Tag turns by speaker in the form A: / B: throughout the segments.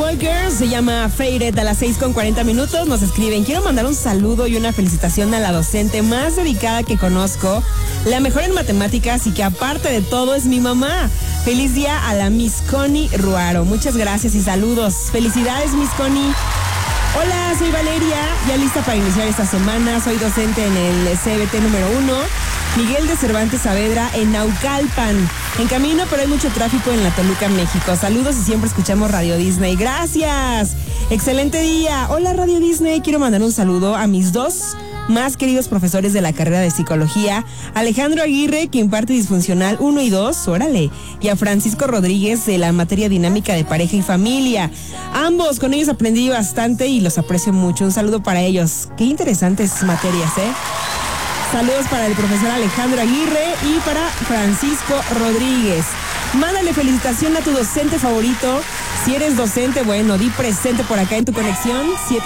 A: Boy Girls, se llama Faded, a las 6:40. Nos escriben: quiero mandar un saludo y una felicitación a la docente más dedicada que conozco, la mejor en matemáticas y que aparte de todo es mi mamá. Feliz día a la Miss Connie Ruaro. Muchas gracias y saludos. Felicidades, Miss Connie. Hola, soy Valeria, ya lista para iniciar esta semana. Soy docente en el CBT número 1, Miguel de Cervantes Saavedra, en Naucalpan. En camino, pero hay mucho tráfico en la Toluca, México. Saludos y siempre escuchamos Radio Disney. Gracias. Excelente día. Hola, Radio Disney. Quiero mandar un saludo a mis dos más queridos profesores de la carrera de psicología, Alejandro Aguirre, que imparte disfuncional 1 y 2, órale, y a Francisco Rodríguez de la materia dinámica de pareja y familia. Ambos, con ellos aprendí bastante y los aprecio mucho. Un saludo para ellos. Qué interesantes materias, ¿eh? Saludos para el profesor Alejandro Aguirre y para Francisco Rodríguez. Mándale felicitación a tu docente favorito. Si eres docente, bueno, di presente por acá en tu conexión,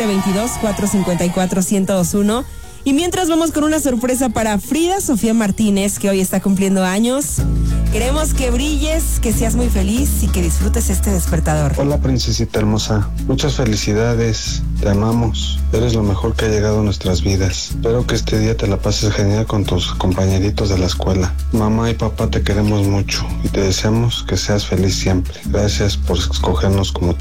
A: 722-454-1021. Y mientras vamos con una sorpresa para Frida Sofía Martínez, que hoy está cumpliendo años. Queremos que brilles, que seas muy feliz y que disfrutes este despertador.
B: Hola, princesita hermosa. Muchas felicidades. Te amamos. Eres lo mejor que ha llegado a nuestras vidas. Espero que este día te la pases genial con tus compañeritos de la escuela. Mamá y papá te queremos mucho y te deseamos que seas feliz siempre. Gracias por escogernos como tu